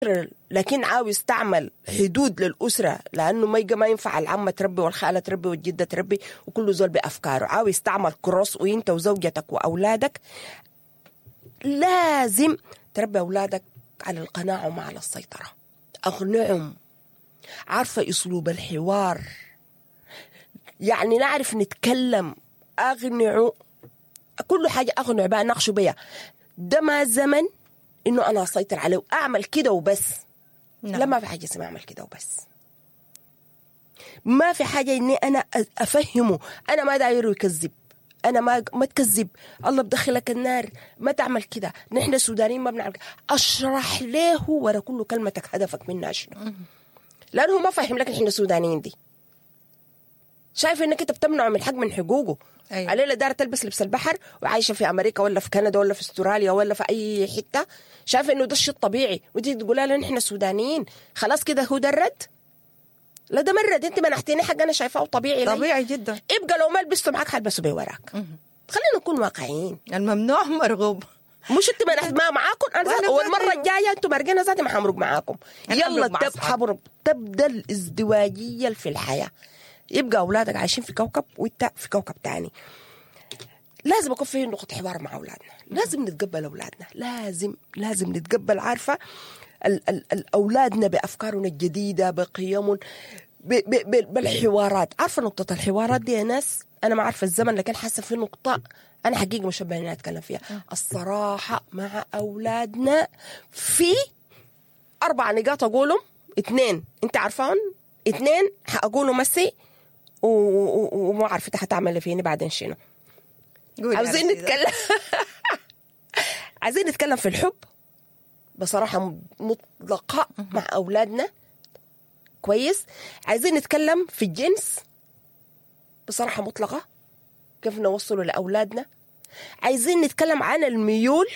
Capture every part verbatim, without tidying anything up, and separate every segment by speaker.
Speaker 1: الفترة، لكن عاوز تعمل حدود للأسرة، لأنه ما ما ينفع العمة تربي والخالة تربي والجدة تربي وكل زول بأفكاره. عاوز تعمل كروس وإنت وزوجتك وأولادك، لازم تربي أولادك على القناعة وما على السيطرة. أقنعهم، عارفة أسلوب الحوار، يعني نعرف نتكلم، أغنعوا كل حاجة، أغنع بقى نقشوا بيها. ده ما زمن إنه أنا أسيطر عليه وأعمل كده وبس. نعم. لا، ما في حاجة اسمها أعمل كده وبس. ما في حاجة إني أنا أفهمه أنا ما دايره يكذب، أنا ما ما تكذب، الله بدخلك النار، ما تعمل كده، نحن سودانيين ما بنعمل كده. أشرح له ورا كل كلمتك هدفك منها شنو، لأنه ما فاهم لك إحنا سودانيين دي. شايف إنك أنت بتمنعه من حق من حقوقه. أيوة. عليه دار تلبس لبس البحر وعايشة في أمريكا ولا في كندا ولا في استراليا ولا في أي حتة، شايف إنه ده الشيء الطبيعي، ودي تقول لها نحن سودانيين خلاص كده هو ده الرد؟ لا، ده مرد. انت منحتيني حق انا شايفاه طبيعي
Speaker 2: طبيعي لي. جدا.
Speaker 1: ابقى لو ما لبسته معاك حلبسه بوراك. خلينا نكون واقعيين.
Speaker 2: الممنوع مرغوب.
Speaker 1: مش انت منحت ما معاكم انا، والمره الجايه انتم مرقنا ذاتي ما حمرق معاكم. يلا تب حبرب تبدا الازدواجيه في الحياه. يبقى اولادك عايشين في كوكب وانت في كوكب تاني. لازم يكون في نقطه حوار مع اولادنا، لازم نتقبل اولادنا، لازم لازم نتقبل. عارفه ال- ال- الأولادنا بأفكارنا الجديدة، بقيمهم، بالحوارات. عارفة نقطة الحوارات دي يا ناس، أنا ما عارفة الزمن لكن حاسة في نقطة أنا حقيقة مشبه إني أتكلم فيها. الصراحة مع أولادنا في أربع نقاط أقولهم، اثنين أنت عارفان، اثنين حأقوله مسي وما عارفة حتعمل فيني بعدين شنو. عاوزين نتكلم عايزين نتكلم في الحب بصراحة مطلقة مع أولادنا، كويس. عايزين نتكلم في الجنس بصراحة مطلقة، كيف نوصله لأولادنا. عايزين نتكلم عن الميول،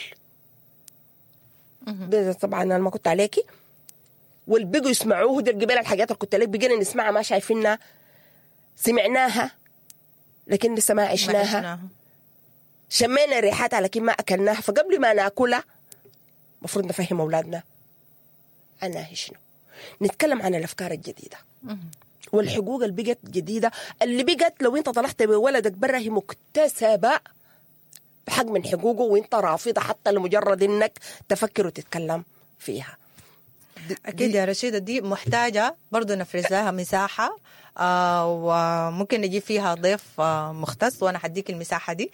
Speaker 1: طبعا أنا ما كنت عليكي والبقوا يسمعوه. دي القبيلة الحاجات اللي كنت عليك بقينا نسمعها ما شايفينها، سمعناها لكن لسه ما عشناها، شمينا ريحاتها لكن ما أكلناها. فقبل ما ناكلها مفروض نفهم أولادنا عنها شنو. نتكلم عن الأفكار الجديدة والحقوق اللي بقت جديدة، اللي بقت لو انت طلعت بولدك برا هي مكتسبة بحق من حقوقه وانت رافضة حتى لمجرد انك تفكر وتتكلم فيها.
Speaker 2: أكيد يا رشيدة، دي محتاجة برضو نفرز لها مساحة، آه وممكن نجيب فيها ضيف آه مختص، وأنا حديك المساحة دي.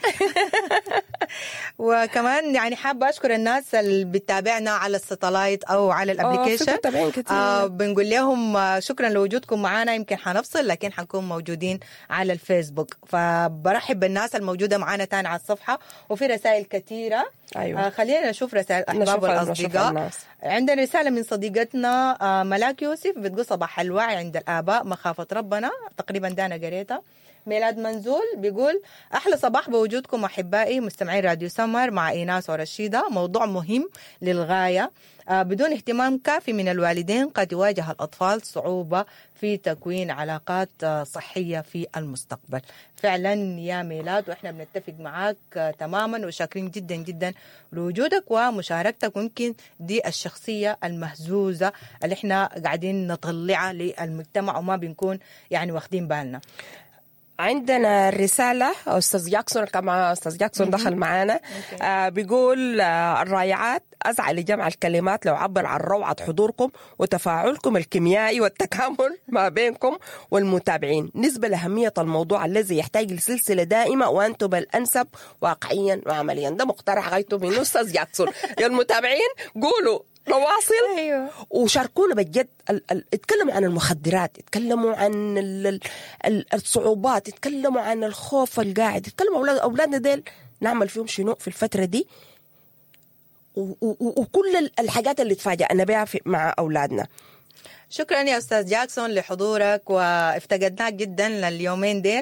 Speaker 2: وكمان يعني حابة أشكر الناس اللي بتتابعنا على الستلايت أو على الابليكيشن. آه بنقول لهم آه شكرا لوجودكم معنا. يمكن حنفصل لكن حنكون موجودين على الفيسبوك، فبرحب بالناس الموجودة معنا تاني على الصفحة. وفي رسائل كثيرة.
Speaker 1: أيوة.
Speaker 2: آه خلينا نشوف رسائل أحباب الأصدقاء. عندنا رسالة من صديقتنا آه ملاك يوسف بتقول صباح الوعي عند الآباء مخافة ربنا، تقريبا دانا قريتها. ميلاد منزول بيقول أحلى صباح بوجودكم أحبائي مستمعين راديو سمر مع إيناس ورشيدة. موضوع مهم للغاية، آه بدون اهتمام كافي من الوالدين قد يواجه الأطفال صعوبة في تكوين علاقات آه صحية في المستقبل. فعلا يا ميلاد، وإحنا بنتفق معاك آه تماما، وشاكرين جدا جدا لوجودك ومشاركتك. ويمكن دي الشخصية المهزوزة اللي إحنا قاعدين نطلعها للمجتمع وما بنكون يعني واخدين بالنا.
Speaker 1: عندنا الرسالة أستاذ جاكسون، كما أستاذ جاكسون دخل معانا. آه بيقول آه الرائعات، أسعى لجمع الكلمات لو عبر عن روعة حضوركم وتفاعلكم الكيميائي والتكامل ما بينكم والمتابعين نسبة لأهمية الموضوع الذي يحتاج لسلسلة دائمة وأنتم الأنسب واقعيا وعمليا. ده مقترح غايته من أستاذ جاكسون. يا المتابعين قولوا نواصل.
Speaker 2: أيوه.
Speaker 1: وشاركونا بجد. ال- ال- اتكلموا عن المخدرات، اتكلموا عن ال- ال- الصعوبات، اتكلموا عن الخوف القاعد، اتكلموا أولاد أولادنا ديل نعمل فيهم شنو في الفترة دي، و- و- وكل الحاجات اللي تفاجأنا بها مع أولادنا.
Speaker 2: شكرا يا أستاذ جاكسون لحضورك، وافتقدناك جدا لليومين ديل.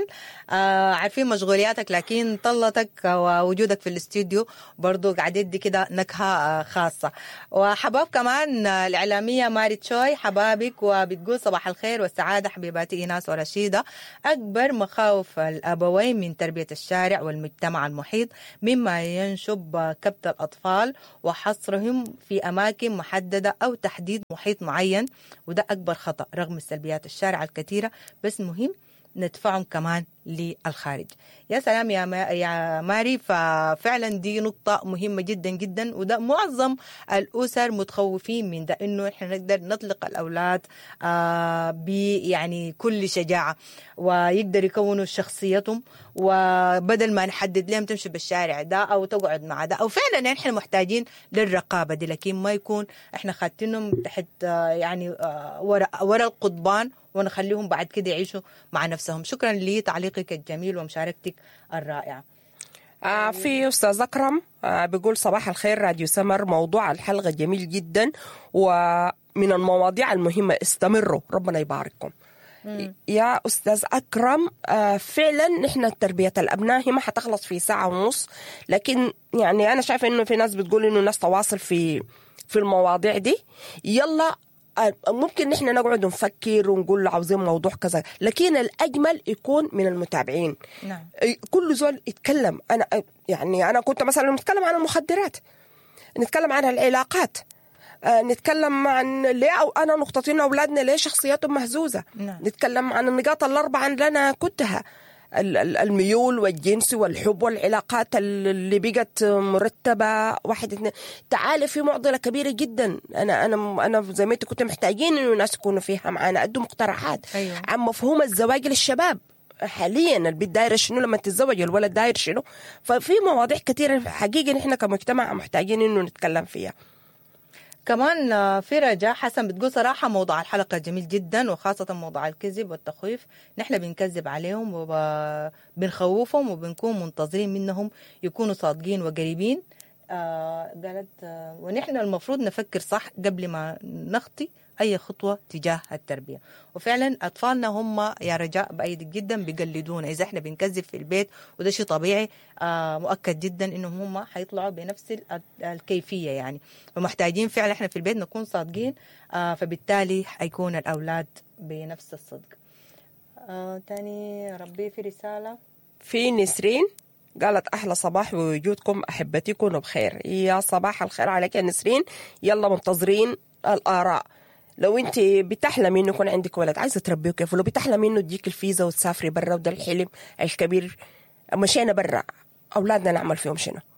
Speaker 2: آه عارفين مشغولياتك، لكن طلتك ووجودك في الاستوديو برضو قاعد يدي كده نكهة آه خاصة. وحباب كمان آه الإعلامية ماري تشوي حبابك، وبتقول صباح الخير والسعادة حبيباتي إيناس ورشيدة. أكبر مخاوف الأبوين من تربية الشارع والمجتمع المحيط مما ينشب كبت الأطفال وحصرهم في أماكن محددة أو تحديد محيط معين، وده أكبر خطأ رغم السلبيات الشارعة الكثيرة، بس مهم ندفعهم كمان للخارج. يا سلام يا ما يا ماري، ففعلا دي نقطة مهمة جدا جدا، وده معظم الأسر متخوفين من ده، إنه إحنا نقدر نطلق الأولاد آه ب يعني كل شجاعة ويقدر يكونوا شخصيتهم، وبدل ما نحدد لهم تمشي بالشارع ده أو تقعد مع ده، أو فعلا إحنا محتاجين للرقابة دي، لكن ما يكون إحنا خاتينهم تحت آه يعني آه ورا ورا القضبان ونخليهم بعد كده يعيشوا مع نفسهم. شكرا لتعليقك الجميل ومشاركتك الرائعة.
Speaker 1: آه في أستاذ أكرم آه بيقول صباح الخير راديو سمر، موضوع الحلقة جميل جدا ومن المواضيع المهمة، استمروا ربنا يبارككم. مم. يا أستاذ أكرم آه فعلا نحن تربية الأبناء هي ما حتخلص في ساعة ونص، لكن يعني أنا شايفة إنه في ناس بتقول إنه ناس تواصل في في المواضيع دي. يلا ممكن نحن نقعد نفكر ونقول عاوزين موضوع كذا، لكن الأجمل يكون من المتابعين.
Speaker 2: نعم.
Speaker 1: كل زول يتكلم. أنا يعني أنا كنت مثلا نتكلم عن المخدرات، نتكلم عن العلاقات، نتكلم عن ليه أو أنا نقطتين أولادنا ليه شخصياتهم مهزوزة.
Speaker 2: نعم.
Speaker 1: نتكلم عن النقاط الأربعة اللي أنا كنتها، الميول والجنس والحب والعلاقات اللي بقت مرتبة واحد اثنين. تعالي في معضلة كبيرة جدا، أنا أنا أنا زي ما أنت كنت محتاجين إنه الناس يكونوا فيها معنا، أدوا مقترحات.
Speaker 2: أيوة.
Speaker 1: عن مفهوم الزواج للشباب حاليا، البيت داير شنو لما تتزوج، الولد داير شنو. ففي مواضيع كثيرة حقيقة نحن كمجتمع محتاجين إنه نتكلم فيها.
Speaker 2: كمان في رجاء حسن بتقول صراحة موضوع الحلقة جميل جدا، وخاصة موضوع الكذب والتخويف. نحن بنكذب عليهم وبنخوفهم وبنكون منتظرين منهم يكونوا صادقين وقريبين. آه قالت آه ونحن المفروض نفكر صح قبل ما نخطي أي خطوة تجاه التربية. وفعلا أطفالنا هم يا رجاء بأيدك جدا بيقلدونا. إذا إحنا بنكذب في البيت وده شيء طبيعي، آه مؤكد جدا إنهم هم حيطلعوا بنفس الكيفية يعني. فمحتاجين فعلا إحنا في البيت نكون صادقين، آه فبالتالي حيكون الأولاد بنفس الصدق. آه تاني ربي في رسالة
Speaker 1: في نسرين قالت أحلى صباح بوجودكم أحبتي، كونوا بخير. يا صباح الخير عليك يا نسرين. يلا منتظرين الآراء. لو انت بتحلمي انه يكون عندك ولد عايزه تربيه كيف، ولو بتحلمي انه تجيك الفيزا وتسافري برا وده الحلم الكبير، مشينا برا اولادنا نعمل فيهم شنو؟